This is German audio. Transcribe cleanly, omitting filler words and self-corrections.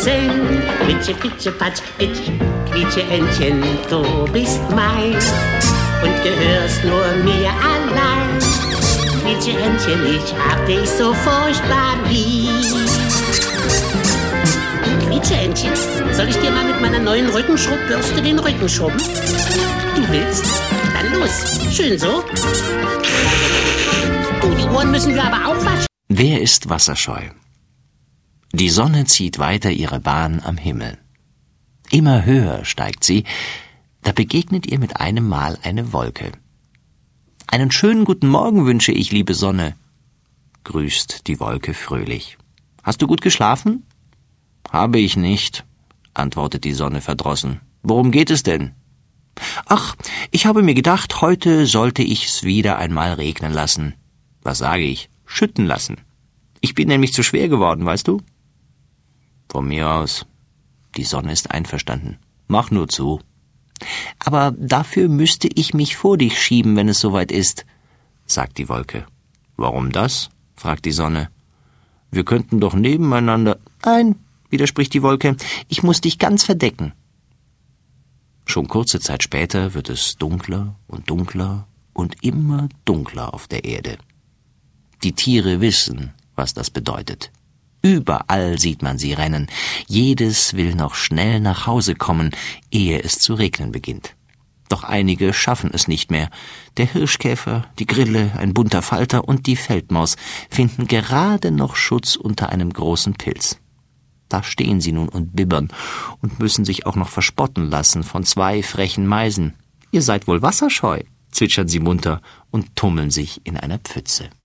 Küssen. Quitsche, quitsche, patsch, quitsch, quietsche Entchen, du bist mein und gehörst nur mir allein. Quietsche Entchen, ich hab dich so furchtbar lieb. Quietsche Entchen, soll ich dir mal mit meiner neuen Rückenschrubbürste den Rücken schrubben? Du willst? Dann los. Schön so. Oh, die Ohren müssen wir aber auch waschen. Wer ist wasserscheu? Die Sonne zieht weiter ihre Bahn am Himmel. Immer höher steigt sie, da begegnet ihr mit einem Mal eine Wolke. »Einen schönen guten Morgen wünsche ich, liebe Sonne«, grüßt die Wolke fröhlich. »Hast du gut geschlafen?« »Habe ich nicht«, antwortet die Sonne verdrossen. »Worum geht es denn?« »Ach, ich habe mir gedacht, heute sollte ich's wieder einmal regnen lassen.« »Was sage ich? Schütten lassen. Ich bin nämlich zu schwer geworden, weißt du?« »Von mir aus.« Die Sonne ist einverstanden. »Mach nur zu.« »Aber dafür müsste ich mich vor dich schieben, wenn es soweit ist«, sagt die Wolke. »Warum das?« fragt die Sonne. »Wir könnten doch nebeneinander...« »Nein«, widerspricht die Wolke, »ich muss dich ganz verdecken.« Schon kurze Zeit später wird es dunkler und dunkler und immer dunkler auf der Erde. Die Tiere wissen, was das bedeutet. Überall sieht man sie rennen. Jedes will noch schnell nach Hause kommen, ehe es zu regnen beginnt. Doch einige schaffen es nicht mehr. Der Hirschkäfer, die Grille, ein bunter Falter und die Feldmaus finden gerade noch Schutz unter einem großen Pilz. Da stehen sie nun und bibbern und müssen sich auch noch verspotten lassen von 2 frechen Meisen. »Ihr seid wohl wasserscheu«, zwitschern sie munter und tummeln sich in einer Pfütze.